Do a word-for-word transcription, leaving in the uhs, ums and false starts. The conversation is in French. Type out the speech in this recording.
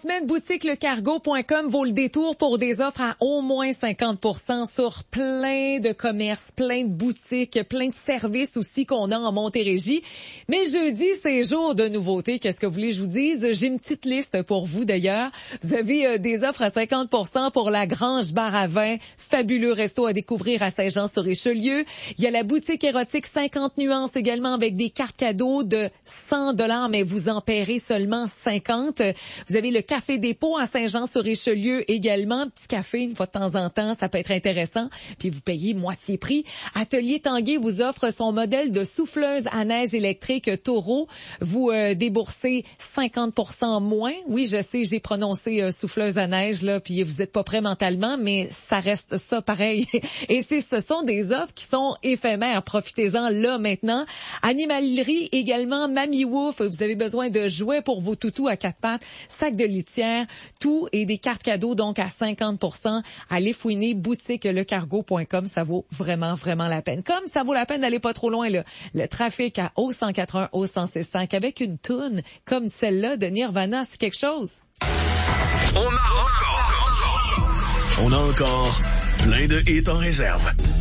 semaine, boutique le cargo point com vaut le détour pour des offres à au moins cinquante pour cent sur plein de commerces, plein de boutiques, plein de services aussi qu'on a en Montérégie. Mais jeudi, c'est jour de nouveautés. Qu'est-ce que vous voulez que je vous dise? J'ai une petite liste pour vous d'ailleurs. Vous avez euh, des offres à cinquante pour cent pour la Grange Bar à Vin, fabuleux resto à découvrir à Saint-Jean-sur-Richelieu. Il y a la boutique érotique cinquante nuances également avec des cartes cadeaux de cent dollars, mais vous en paierez seulement cinquante. Vous avez le Café Dépôt à Saint-Jean-sur-Richelieu également. Petit café une fois de temps en temps, ça peut être intéressant. Puis vous payez moitié prix. Atelier Tanguay vous offre son modèle de souffleuse à neige électrique Taureau. Vous euh, déboursez cinquante pour cent moins. Oui, je sais, j'ai prononcé euh, souffleuse à neige là, puis vous êtes pas prêt mentalement, mais ça reste ça pareil. Et c'est ce sont des offres qui sont éphémères. Profitez-en là maintenant. Animalerie également, Mamie Wouf. Vous avez besoin de jouets pour vos toutous à quatre pattes, sac de litière, tout et des cartes cadeaux donc à cinquante pour cent. Allez fouiner boutique le cargo point com, ça vaut vraiment vraiment la peine. Comme ça vaut la peine d'aller pas trop loin là. Le trafic à O cent quatre-vingts, O cent six cinq avec une toune comme celle-là de Nirvana, c'est quelque chose. On a encore, on a encore plein de hits en réserve.